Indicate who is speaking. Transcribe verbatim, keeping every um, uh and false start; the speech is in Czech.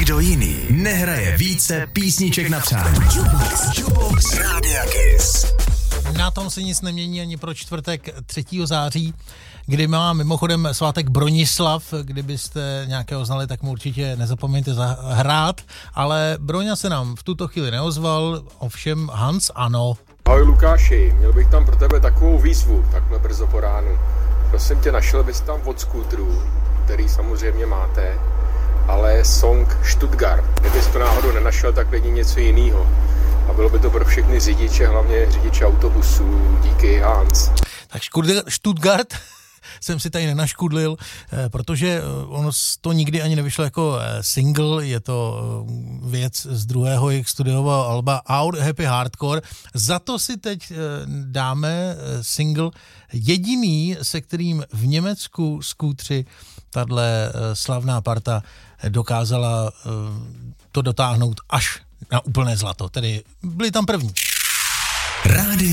Speaker 1: Nikdo jiný nehraje více písniček na přání. Jukebox, Jukebox Rádia Kiss.
Speaker 2: Na tom se nic nemění ani pro čtvrtek třetího září, kdy má mimochodem svátek Bronislav. Kdybyste nějakého znali, tak mu určitě nezapomeňte zahrát, ale Broňa se nám v tuto chvíli neozval, ovšem Hans ano.
Speaker 3: Ahoj Lukáši, měl bych tam pro tebe takovou výzvu, takhle brzo po ránu. Prosím tě, našel bys tam od Scooterů, který samozřejmě máte, ale song Stuttgart. Kdybys to náhodou nenašel, tak klidně něco jiného. A bylo by to pro všechny řidiče, hlavně řidiče autobusů. Díky, Hans.
Speaker 2: Tak Stuttgart jsem si tady nenaškudlil, protože ono to nikdy ani nevyšlo jako single, je to věc z druhého jejich studiového alba Our Happy Hardcore. Za to si teď dáme single jediný, se kterým v Německu skútři tahle slavná parta dokázala to dotáhnout až na úplné zlato. Tedy byli tam první.
Speaker 1: Rádio